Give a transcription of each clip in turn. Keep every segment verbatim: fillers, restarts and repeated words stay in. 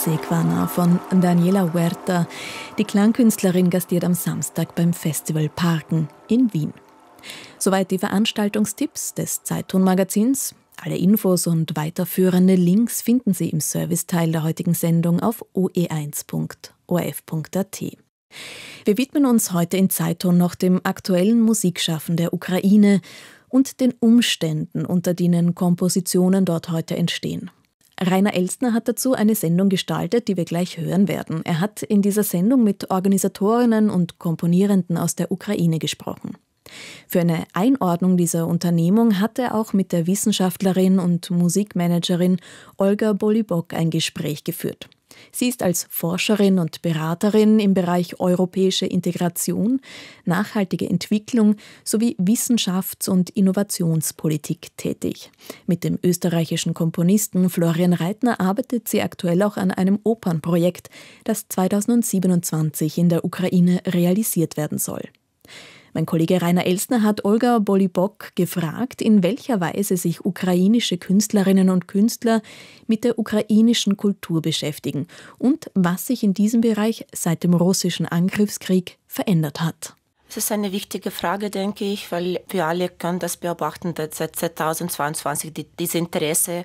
Sequana von Daniela Huerta. Die Klangkünstlerin gastiert am Samstag beim Festival Parken in Wien. Soweit die Veranstaltungstipps des Zeitton-Magazins. Alle Infos und weiterführende Links finden Sie im Serviceteil der heutigen Sendung auf o e eins punkt o r f punkt a t. Wir widmen uns heute in Zeitton noch dem aktuellen Musikschaffen der Ukraine und den Umständen, unter denen Kompositionen dort heute entstehen. Rainer Elstner hat dazu eine Sendung gestaltet, die wir gleich hören werden. Er hat in dieser Sendung mit Organisatorinnen und Komponierenden aus der Ukraine gesprochen. Für eine Einordnung dieser Unternehmung hat er auch mit der Wissenschaftlerin und Musikmanagerin Olga Bolibok ein Gespräch geführt. Sie ist als Forscherin und Beraterin im Bereich europäische Integration, nachhaltige Entwicklung sowie Wissenschafts- und Innovationspolitik tätig. Mit dem österreichischen Komponisten Florian Reitner arbeitet sie aktuell auch an einem Opernprojekt, das zweitausendsiebenundzwanzig in der Ukraine realisiert werden soll. Mein Kollege Rainer Elstner hat Olga Bolibok gefragt, in welcher Weise sich ukrainische Künstlerinnen und Künstler mit der ukrainischen Kultur beschäftigen und was sich in diesem Bereich seit dem russischen Angriffskrieg verändert hat. Das ist eine wichtige Frage, denke ich, weil wir alle können das beobachten, dass seit zweitausendzweiundzwanzig die, dieses Interesse,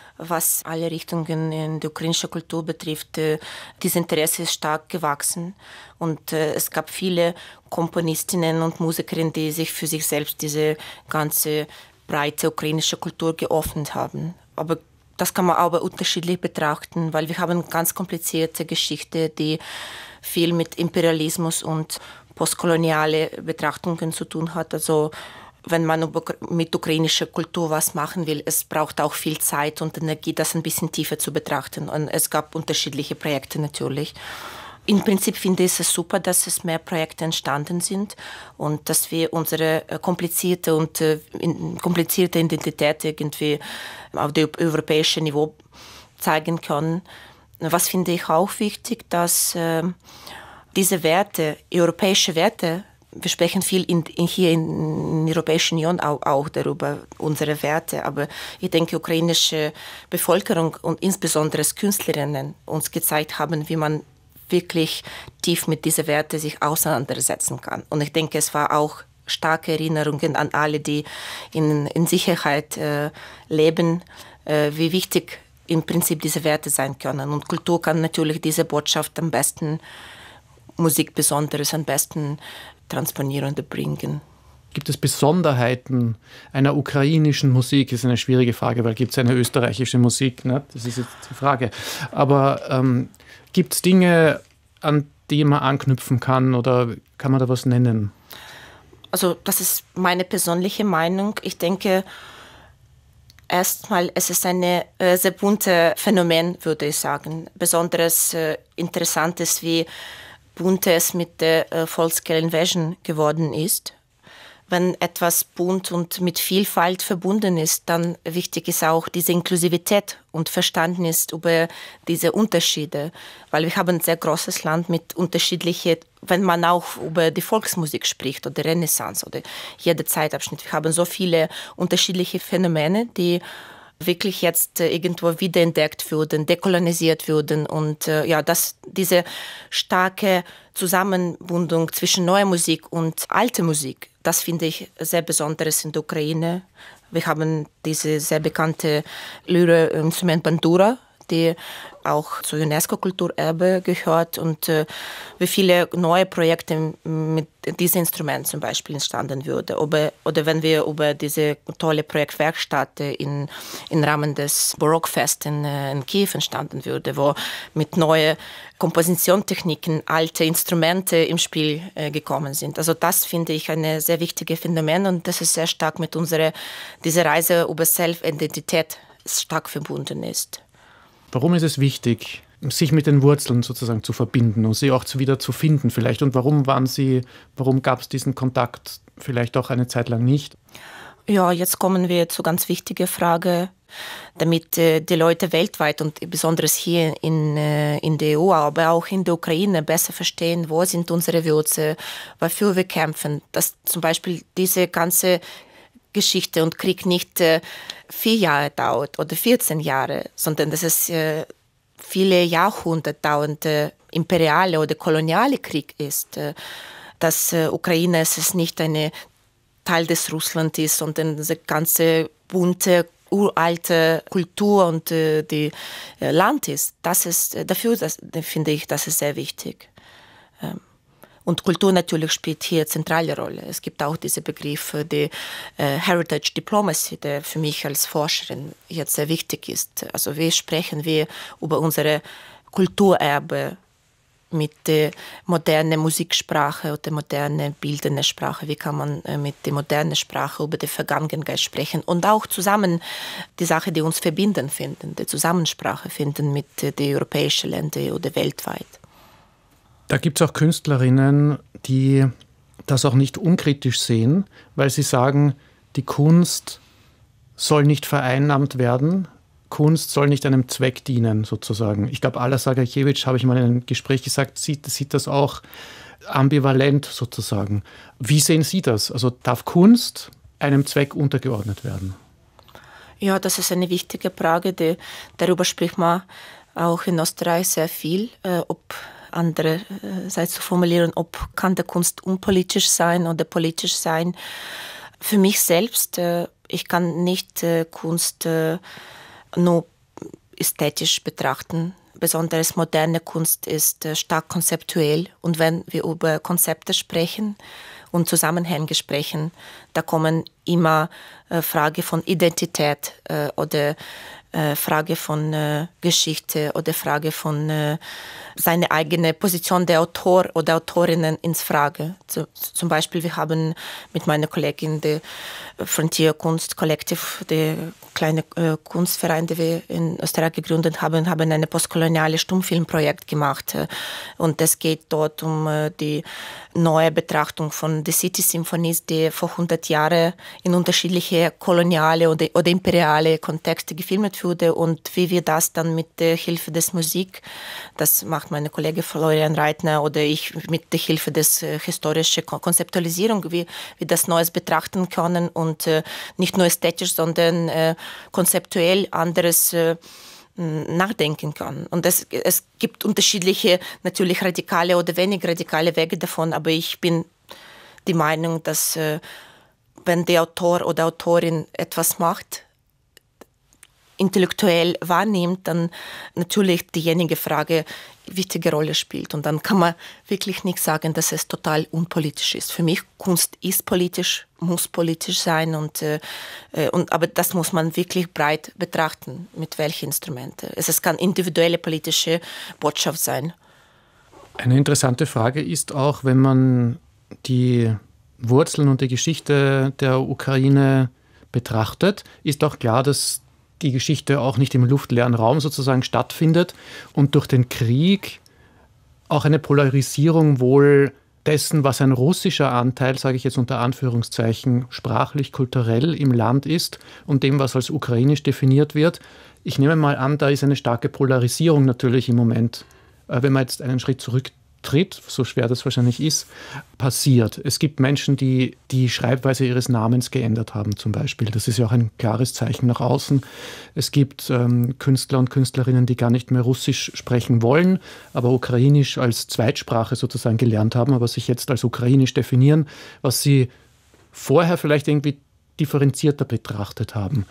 was alle Richtungen in der ukrainischen Kultur betrifft, äh, dieses Interesse ist stark gewachsen. Und äh, es gab viele Komponistinnen und Musikerinnen, die sich für sich selbst diese ganze breite ukrainische Kultur geöffnet haben. Aber das kann man aber unterschiedlich betrachten, weil wir haben eine ganz komplizierte Geschichte, die viel mit Imperialismus und postkoloniale Betrachtungen zu tun hat. Also wenn man mit ukrainischer Kultur was machen will, es braucht auch viel Zeit und Energie, das ein bisschen tiefer zu betrachten. Und es gab unterschiedliche Projekte natürlich. Im Prinzip finde ich es super, dass es mehr Projekte entstanden sind und dass wir unsere komplizierte und äh, komplizierte Identität irgendwie auf dem europäischen Niveau zeigen können. Was finde ich auch wichtig, dass äh, diese Werte, europäische Werte, wir sprechen viel in, in hier in der Europäischen Union auch, auch darüber, unsere Werte. Aber ich denke, die ukrainische Bevölkerung und insbesondere Künstlerinnen uns gezeigt haben, wie man wirklich tief mit diesen Werten sich auseinandersetzen kann. Und ich denke, es war auch starke Erinnerungen an alle, die in, in Sicherheit äh, leben, äh, wie wichtig im Prinzip diese Werte sein können. Und Kultur kann natürlich diese Botschaft am besten, Musik besonders am besten transponieren und bringen. Gibt es Besonderheiten einer ukrainischen Musik? Das ist eine schwierige Frage, weil gibt es eine österreichische Musik? Ne? Das ist jetzt die Frage. Aber ähm, gibt es Dinge, an die man anknüpfen kann oder kann man da was nennen? Also das ist meine persönliche Meinung. Ich denke, erstmal, es ist ein äh, sehr buntes Phänomen, würde ich sagen. Besonders äh, interessant ist, wie bunt es mit der äh, Full-Scale Invasion geworden ist. Wenn etwas bunt und mit Vielfalt verbunden ist, dann wichtig ist auch diese Inklusivität und Verständnis über diese Unterschiede. Weil wir haben ein sehr großes Land mit unterschiedlichen, wenn man auch über die Volksmusik spricht oder Renaissance oder jeder Zeitabschnitt. Wir haben so viele unterschiedliche Phänomene, die wirklich jetzt äh, irgendwo wiederentdeckt wurden, dekolonisiert wurden und äh, ja, dass diese starke Zusammenbindung zwischen neuer Musik und alter Musik, das finde ich sehr Besonderes in der Ukraine. Wir haben diese sehr bekannte Lyra-Instrument Bandura, die auch zur UNESCO-Kulturerbe gehört und äh, wie viele neue Projekte mit diesem Instrument zum Beispiel entstanden würden. Oder, oder wenn wir über diese tolle Projektwerkstatt in, im Rahmen des Barockfest in, in Kiew entstanden würde, wo mit neuen Kompositionstechniken alte Instrumente im Spiel äh, gekommen sind. Also das finde ich ein sehr wichtiges Phänomen und das ist sehr stark mit unserer dieser Reise über Self-Identität stark verbunden ist. Warum ist es wichtig, sich mit den Wurzeln sozusagen zu verbinden und sie auch wieder zu finden vielleicht? Und warum waren Sie, warum gab es diesen Kontakt vielleicht auch eine Zeit lang nicht? Ja, jetzt kommen wir zu ganz wichtiger Frage, damit äh, die Leute weltweit und besonders hier in, äh, in der E U, aber auch in der Ukraine besser verstehen, wo sind unsere Wurzeln, wofür wir kämpfen. Dass zum Beispiel diese ganze Geschichte und Krieg nicht äh, vier Jahre dauert oder vierzehn Jahre, sondern dass es äh, viele Jahrhunderte dauernde imperiale oder koloniale Krieg ist, dass Ukraine es ist nicht ein Teil des Russland ist, sondern diese ganze bunte, uralte Kultur und äh, die äh, Land ist. Das ist dafür, das, finde ich, das ist sehr wichtig. Ähm, und Kultur natürlich spielt hier eine zentrale Rolle. Es gibt auch diese Begriffe, die äh, Heritage Diplomacy, der für mich als Forscherin jetzt sehr wichtig ist. Also wie sprechen wir über unsere Kulturerbe mit der modernen Musiksprache oder modernen bildenden Sprache. Wie kann man mit der modernen Sprache über die Vergangenheit sprechen und auch zusammen die Sache, die uns verbinden, finden, die Zusammensprache finden mit den europäischen Ländern oder weltweit. Da gibt es auch Künstlerinnen, die das auch nicht unkritisch sehen, weil sie sagen, die Kunst soll nicht vereinnahmt werden, Kunst soll nicht einem Zweck dienen, sozusagen. Ich glaube, Alla Sagakiewicz, habe ich mal in einem Gespräch gesagt, sieht, sieht das auch ambivalent sozusagen. Wie sehen Sie das? Also darf Kunst einem Zweck untergeordnet werden? Ja, das ist eine wichtige Frage. Die, darüber spricht man auch in Österreich sehr viel, äh, ob andererseits zu formulieren, ob kann der Kunst unpolitisch sein oder politisch sein. Für mich selbst, äh, ich kann nicht äh, Kunst äh, nur ästhetisch betrachten. Besonders moderne Kunst ist äh, stark konzeptuell. Und wenn wir über Konzepte sprechen und Zusammenhänge sprechen, da kommen immer äh, Frage von Identität äh, oder äh, Frage von äh, Geschichte oder Frage von äh, seine eigene Position der Autor oder Autorinnen ins Frage. Zu, zum Beispiel, wir haben mit meiner Kollegin der Frontier Kunst Collective, der kleine äh, Kunstverein, den wir in Österreich gegründet haben, haben ein postkoloniale Stummfilmprojekt gemacht. Und es geht dort um äh, die neue Betrachtung von The City Symphonies, die vor hundert Jahren in unterschiedliche koloniale oder, oder imperiale Kontexte gefilmt wurde und wie wir das dann mit der Hilfe des Musik, das macht meine Kollege Florian Reitner oder ich mit der Hilfe des äh, historischen Konzeptualisierung, wie wir das Neues betrachten können und äh, nicht nur ästhetisch, sondern äh, konzeptuell anderes äh, nachdenken kann. Und es, es gibt unterschiedliche, natürlich radikale oder weniger radikale Wege davon, aber ich bin die Meinung, dass äh, wenn der Autor oder Autorin etwas macht, intellektuell wahrnimmt, dann natürlich diejenige Frage wichtige Rolle spielt. Und dann kann man wirklich nicht sagen, dass es total unpolitisch ist. Für mich, Kunst ist politisch, muss politisch sein. Und, äh, und, aber das muss man wirklich breit betrachten, mit welchen Instrumenten. Es kann individuelle politische Botschaft sein. Eine interessante Frage ist auch, wenn man die Wurzeln und die Geschichte der Ukraine betrachtet, ist auch klar, dass die Geschichte auch nicht im luftleeren Raum sozusagen stattfindet und durch den Krieg auch eine Polarisierung wohl dessen, was ein russischer Anteil, sage ich jetzt unter Anführungszeichen, sprachlich, kulturell im Land ist und dem, was als ukrainisch definiert wird. Ich nehme mal an, da ist eine starke Polarisierung natürlich im Moment, wenn man jetzt einen Schritt zurücktritt, so schwer das wahrscheinlich ist, passiert. Es gibt Menschen, die die Schreibweise ihres Namens geändert haben zum Beispiel. Das ist ja auch ein klares Zeichen nach außen. Es gibt ähm, Künstler und Künstlerinnen, die gar nicht mehr Russisch sprechen wollen, aber Ukrainisch als Zweitsprache sozusagen gelernt haben, aber sich jetzt als Ukrainisch definieren, was sie vorher vielleicht irgendwie differenzierter betrachtet haben.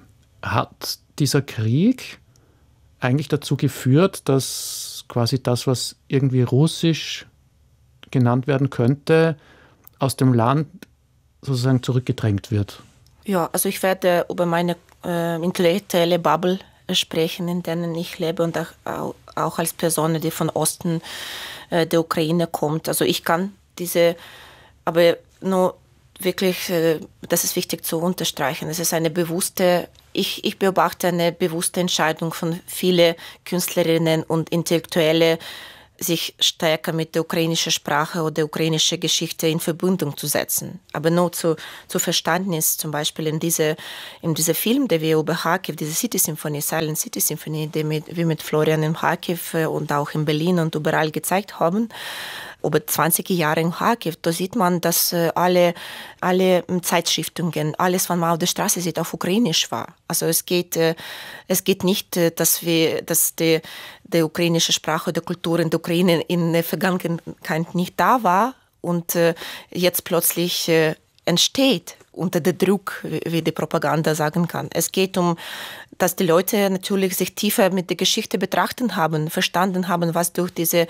Hat dieser Krieg eigentlich dazu geführt, dass quasi das, was irgendwie russisch genannt werden könnte, aus dem Land sozusagen zurückgedrängt wird? Ja, also ich werde über meine äh, intellektuelle Bubble sprechen, in der ich lebe und auch, auch als Person, die von Osten äh, der Ukraine kommt. Also ich kann diese, aber nur wirklich, äh, das ist wichtig zu unterstreichen, es ist eine bewusste Ich, ich beobachte eine bewusste Entscheidung von vielen Künstlerinnen und Intellektuellen, sich stärker mit der ukrainischen Sprache oder der ukrainischen Geschichte in Verbindung zu setzen. Aber nur zu, zu Verständnis, zum Beispiel in diesem in diese Film, der wir über Kharkiv, diese City Symphony, Silent City Symphony, die mit, wir mit Florian in Kharkiv und auch in Berlin und überall gezeigt haben, über zwanzig Jahre in Kharkiv, da sieht man, dass alle, alle Zeitschriftungen, alles, was man auf der Straße sieht, auf Ukrainisch war. Also es geht, es geht nicht, dass wir, dass die, die ukrainische Sprache oder Kultur in der Ukraine in der Vergangenheit nicht da war und jetzt plötzlich entsteht unter dem Druck, wie die Propaganda sagen kann. Es geht um, dass die Leute natürlich sich tiefer mit der Geschichte betrachtet haben, verstanden haben, was durch diese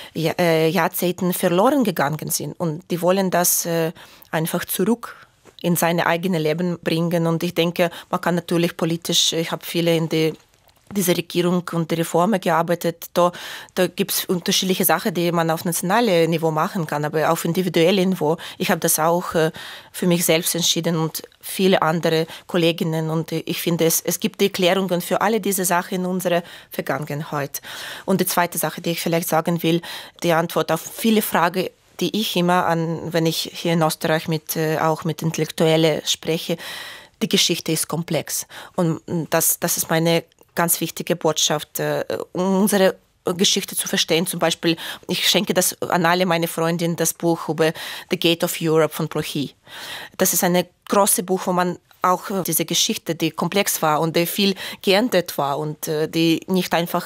Jahrzehnte verloren gegangen sind. Und die wollen das einfach zurück in sein eigenes Leben bringen. Und ich denke, man kann natürlich politisch, ich habe viele in die diese Regierung und die Reformen gearbeitet. Da, da gibt es unterschiedliche Sachen, die man auf nationalem Niveau machen kann, aber auf individuellem Niveau. Ich habe das auch äh, für mich selbst entschieden und viele andere Kolleginnen. Und ich finde, es, es gibt Erklärungen für alle diese Sachen in unserer Vergangenheit. Und die zweite Sache, die ich vielleicht sagen will, die Antwort auf viele Fragen, die ich immer an, wenn ich hier in Österreich mit, äh, auch mit Intellektuellen spreche, die Geschichte ist komplex. Und das, das ist meine ganz wichtige Botschaft, um unsere Geschichte zu verstehen. Zum Beispiel, ich schenke das an alle meine Freundinnen, das Buch über The Gate of Europe von Plochy. Das ist ein großes Buch, wo man auch diese Geschichte, die komplex war und die viel geändert war und die nicht einfach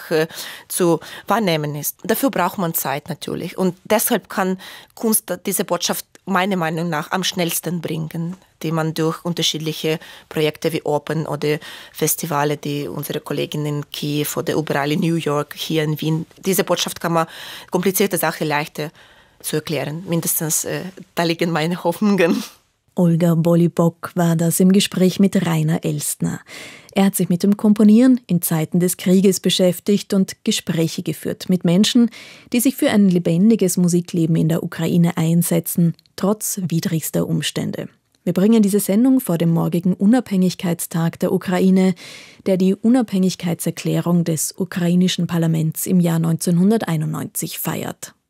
zu wahrnehmen ist. Dafür braucht man Zeit natürlich. Und deshalb kann Kunst diese Botschaft meiner Meinung nach am schnellsten bringen, die man durch unterschiedliche Projekte wie Open oder Festivale, die unsere Kolleginnen in Kiew oder überall in New York, hier in Wien, diese Botschaft kann man komplizierte Sachen leichter zu erklären. Mindestens äh, da liegen meine Hoffnungen. Olga Bolibok war das im Gespräch mit Rainer Elstner. Er hat sich mit dem Komponieren in Zeiten des Krieges beschäftigt und Gespräche geführt mit Menschen, die sich für ein lebendiges Musikleben in der Ukraine einsetzen, trotz widrigster Umstände. Wir bringen diese Sendung vor dem morgigen Unabhängigkeitstag der Ukraine, der die Unabhängigkeitserklärung des ukrainischen Parlaments im Jahr neunzehnhunderteinundneunzig feiert.